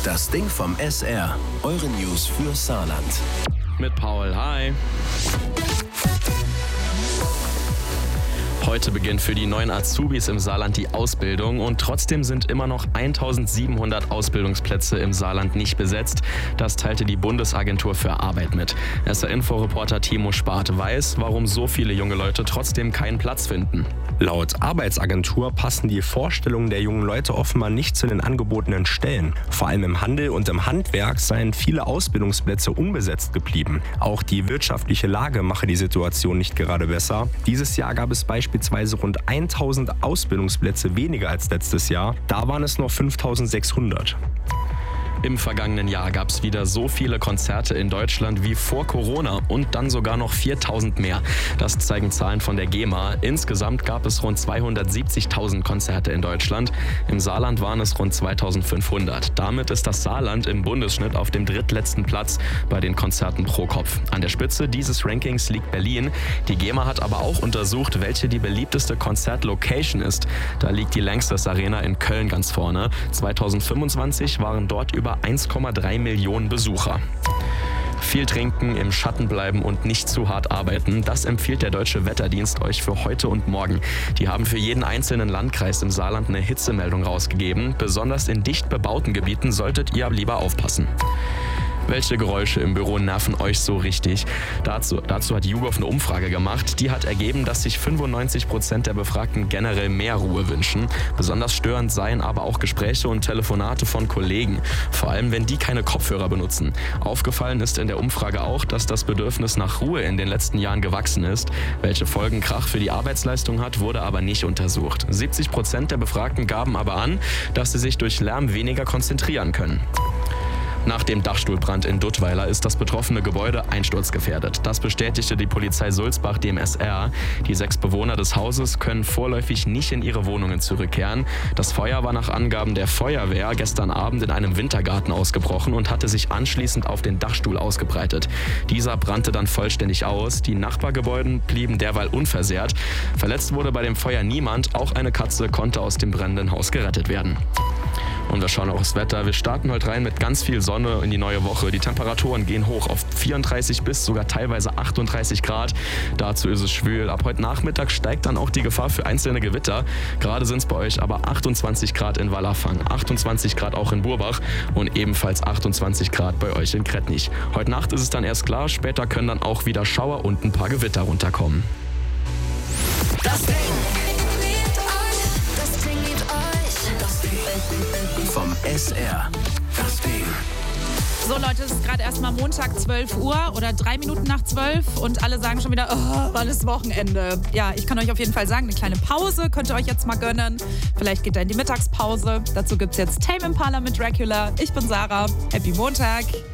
Das Ding vom SR. Eure News für Saarland. Mit Paul, hi. Heute beginnt für die neuen Azubis im Saarland die Ausbildung und trotzdem sind immer noch 1700 Ausbildungsplätze im Saarland nicht besetzt. Das teilte die Bundesagentur für Arbeit mit. SR-Info-Reporter Timo Spart weiß, warum so viele junge Leute trotzdem keinen Platz finden. Laut Arbeitsagentur passen die Vorstellungen der jungen Leute offenbar nicht zu den angebotenen Stellen. Vor allem im Handel und im Handwerk seien viele Ausbildungsplätze unbesetzt geblieben. Auch die wirtschaftliche Lage mache die Situation nicht gerade besser. Dieses Jahr gab es beispielsweise rund 1000 Ausbildungsplätze weniger als letztes Jahr. Da waren es noch 5600. Im vergangenen Jahr gab es wieder so viele Konzerte in Deutschland wie vor Corona und dann sogar noch 4000 mehr. Das zeigen Zahlen von der GEMA. Insgesamt gab es rund 270.000 Konzerte in Deutschland. Im Saarland waren es rund 2500. Damit ist das Saarland im Bundesschnitt auf dem drittletzten Platz bei den Konzerten pro Kopf. An der Spitze dieses Rankings liegt Berlin. Die GEMA hat aber auch untersucht, welche die beliebteste Konzertlocation ist. Da liegt die Lanxess Arena in Köln ganz vorne. 2025 waren dort über 1,3 Millionen Besucher. Viel trinken, im Schatten bleiben und nicht zu hart arbeiten, das empfiehlt der Deutsche Wetterdienst euch für heute und morgen. Die haben für jeden einzelnen Landkreis im Saarland eine Hitzemeldung rausgegeben. Besonders in dicht bebauten Gebieten solltet ihr lieber aufpassen. Welche Geräusche im Büro nerven euch so richtig? Dazu hat YouGov eine Umfrage gemacht. Die hat ergeben, dass sich 95% der Befragten generell mehr Ruhe wünschen. Besonders störend seien aber auch Gespräche und Telefonate von Kollegen. Vor allem, wenn die keine Kopfhörer benutzen. Aufgefallen ist in der Umfrage auch, dass das Bedürfnis nach Ruhe in den letzten Jahren gewachsen ist. Welche Folgen Krach für die Arbeitsleistung hat, wurde aber nicht untersucht. 70% der Befragten gaben aber an, dass sie sich durch Lärm weniger konzentrieren können. Nach dem Dachstuhlbrand in Duttweiler ist das betroffene Gebäude einsturzgefährdet. Das bestätigte die Polizei Sulzbach dem SR. Die 6 Bewohner des Hauses können vorläufig nicht in ihre Wohnungen zurückkehren. Das Feuer war nach Angaben der Feuerwehr gestern Abend in einem Wintergarten ausgebrochen und hatte sich anschließend auf den Dachstuhl ausgebreitet. Dieser brannte dann vollständig aus. Die Nachbargebäude blieben derweil unversehrt. Verletzt wurde bei dem Feuer niemand. Auch eine Katze konnte aus dem brennenden Haus gerettet werden. Und wir schauen auch aufs Wetter. Wir starten heute rein mit ganz viel Sonne in die neue Woche. Die Temperaturen gehen hoch auf 34 bis sogar teilweise 38 Grad. Dazu ist es schwül. Ab heute Nachmittag steigt dann auch die Gefahr für einzelne Gewitter. Gerade sind es bei euch aber 28 Grad in Wallerfang, 28 Grad auch in Burbach und ebenfalls 28 Grad bei euch in Krettnich. Heute Nacht ist es dann erst klar, später können dann auch wieder Schauer und ein paar Gewitter runterkommen. Das Ding. Vom SR. Das Ding. So Leute, es ist gerade erstmal Montag 12 Uhr oder 3 Minuten nach 12 und alle sagen schon wieder, oh, wann ist Wochenende? Ja, ich kann euch auf jeden Fall sagen, eine kleine Pause könnt ihr euch jetzt mal gönnen. Vielleicht geht ihr in die Mittagspause. Dazu gibt's jetzt Tame Impala mit Dracula. Ich bin Sarah. Happy Montag.